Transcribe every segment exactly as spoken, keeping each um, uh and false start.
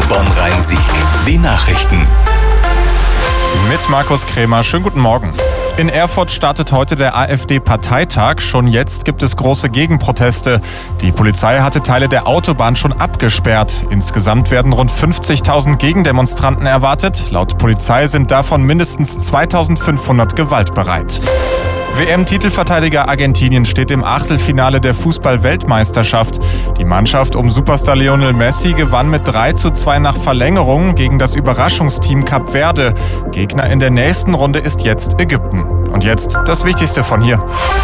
Bonn-Rhein-Sieg. Die Nachrichten. Mit Markus Krämer. Schönen guten Morgen. In Erfurt startet heute der AfD-Parteitag. Schon jetzt gibt es große Gegenproteste. Die Polizei hatte Teile der Autobahn schon abgesperrt. Insgesamt werden rund fünfzigtausend Gegendemonstranten erwartet. Laut Polizei sind davon mindestens zweitausendfünfhundert gewaltbereit. W M-Titelverteidiger Argentinien steht im Achtelfinale der Fußball-Weltmeisterschaft. Die Mannschaft um Superstar Lionel Messi gewann mit drei zu zwei nach Verlängerung gegen das Überraschungsteam Kap Verde. Gegner in der nächsten Runde ist jetzt Ägypten. Und jetzt das Wichtigste von hier.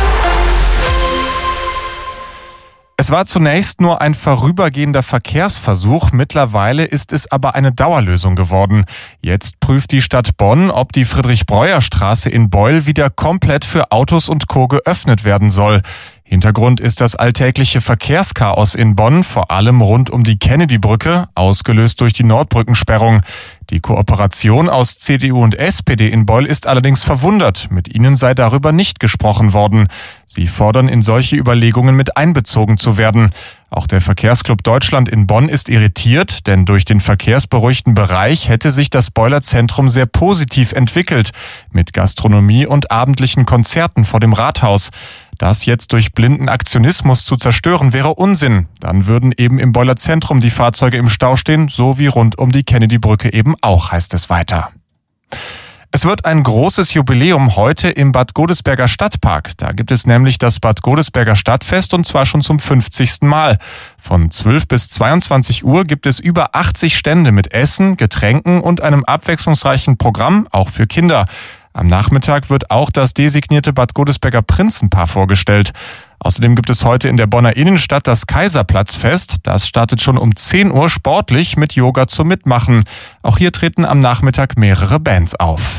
Es war zunächst nur ein vorübergehender Verkehrsversuch, mittlerweile ist es aber eine Dauerlösung geworden. Jetzt prüft die Stadt Bonn, ob die Friedrich-Breuer-Straße in Beul wieder komplett für Autos und Co. geöffnet werden soll. Hintergrund ist das alltägliche Verkehrschaos in Bonn, vor allem rund um die Kennedy-Brücke, ausgelöst durch die Nordbrückensperrung. Die Kooperation aus C D U und S P D in Beul ist allerdings verwundert. Mit ihnen sei darüber nicht gesprochen worden. Sie fordern, in solche Überlegungen mit einbezogen zu werden. Auch der Verkehrsclub Deutschland in Bonn ist irritiert, denn durch den verkehrsberuhigten Bereich hätte sich das Beuler Zentrum sehr positiv entwickelt, mit Gastronomie und abendlichen Konzerten vor dem Rathaus. Das jetzt durch blinden Aktionismus zu zerstören, wäre Unsinn. Dann würden eben im Beuler Zentrum die Fahrzeuge im Stau stehen, so wie rund um die Kennedy-Brücke eben auch, heißt es weiter. Es wird ein großes Jubiläum heute im Bad Godesberger Stadtpark. Da gibt es nämlich das Bad Godesberger Stadtfest und zwar schon zum fünfzigsten Mal. Von zwölf bis zweiundzwanzig Uhr gibt es über achtzig Stände mit Essen, Getränken und einem abwechslungsreichen Programm, auch für Kinder. Am Nachmittag wird auch das designierte Bad Godesberger Prinzenpaar vorgestellt. Außerdem gibt es heute in der Bonner Innenstadt das Kaiserplatzfest. Das startet schon um zehn Uhr sportlich mit Yoga zum Mitmachen. Auch hier treten am Nachmittag mehrere Bands auf.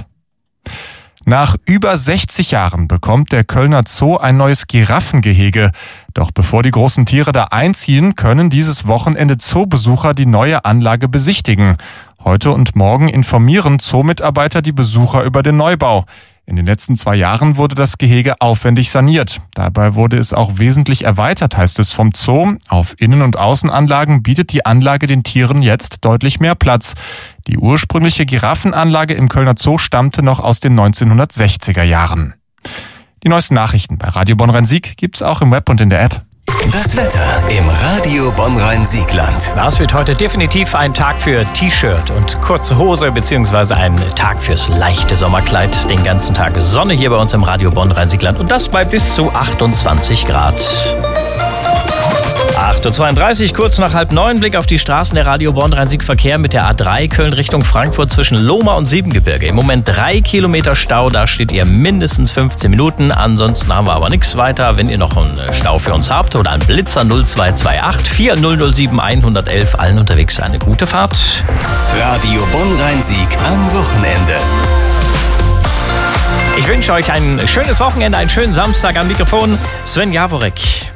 Nach über sechzig Jahren bekommt der Kölner Zoo ein neues Giraffengehege. Doch bevor die großen Tiere da einziehen, können dieses Wochenende Zoobesucher die neue Anlage besichtigen. Heute und morgen informieren Zoomitarbeiter die Besucher über den Neubau. In den letzten zwei Jahren wurde das Gehege aufwendig saniert. Dabei wurde es auch wesentlich erweitert, heißt es vom Zoo. Auf Innen- und Außenanlagen bietet die Anlage den Tieren jetzt deutlich mehr Platz. Die ursprüngliche Giraffenanlage im Kölner Zoo stammte noch aus den neunzehnhundertsechziger Jahren. Die neuesten Nachrichten bei Radio Bonn-Rhein-Sieg gibt's auch im Web und in der App. Das Wetter im Radio Bonn-Rhein-Siegland. Das wird heute definitiv ein Tag für T-Shirt und kurze Hose beziehungsweise ein Tag fürs leichte Sommerkleid. Den ganzen Tag Sonne hier bei uns im Radio Bonn-Rhein-Siegland und das bei bis zu achtundzwanzig Grad. acht Uhr zweiunddreißig, kurz nach halb neun, Blick auf die Straßen der Radio Bonn-Rhein-Sieg-Verkehr mit der A drei Köln Richtung Frankfurt zwischen Lohmar und Siebengebirge. Im Moment drei Kilometer Stau, da steht ihr mindestens fünfzehn Minuten. Ansonsten haben wir aber nichts weiter. Wenn ihr noch einen Stau für uns habt oder einen Blitzer null zwei zwei acht vier null null sieben eins eins eins, allen unterwegs eine gute Fahrt. Radio Bonn-Rhein-Sieg am Wochenende. Ich wünsche euch ein schönes Wochenende, einen schönen Samstag am Mikrofon. Sven Jaworek.